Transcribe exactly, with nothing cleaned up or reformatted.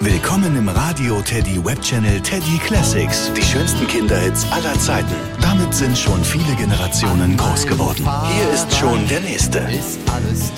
Willkommen im Radio Teddy Webchannel Teddy Classics. Die schönsten Kinderhits aller Zeiten. Damit sind schon viele Generationen groß geworden. Hier ist schon der nächste. Ist alles